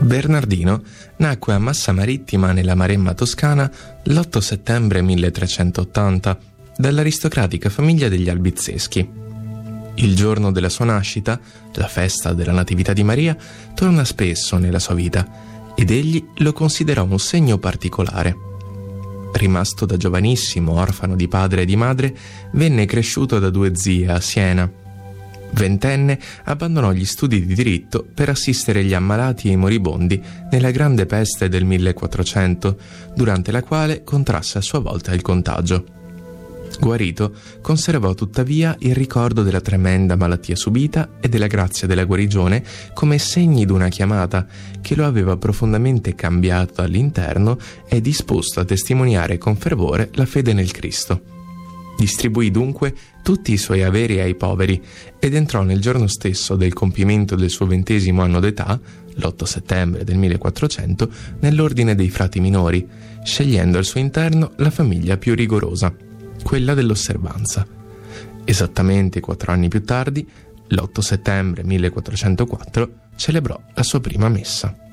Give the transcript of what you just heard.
Bernardino nacque a Massa Marittima nella Maremma toscana l'8 settembre 1380 dall'aristocratica famiglia degli Albizzeschi. Il giorno della sua nascita, la festa della Natività di Maria, torna spesso nella sua vita ed egli lo considerò un segno particolare. Rimasto da giovanissimo orfano di padre e di madre, venne cresciuto da 2 zie a Siena. Ventenne, abbandonò gli studi di diritto per assistere gli ammalati e i moribondi nella grande peste del 1400, durante la quale contrasse a sua volta il contagio. Guarito, conservò tuttavia il ricordo della tremenda malattia subita e della grazia della guarigione come segni d'una chiamata che lo aveva profondamente cambiato all'interno e disposto a testimoniare con fervore la fede nel Cristo. Distribuì dunque tutti i suoi averi ai poveri ed entrò nel giorno stesso del compimento del suo 20° anno d'età, l'8 settembre del 1400, nell'ordine dei frati minori, scegliendo al suo interno la famiglia più rigorosa, quella dell'osservanza. Esattamente 4 anni più tardi, l'8 settembre 1404, celebrò la sua prima messa.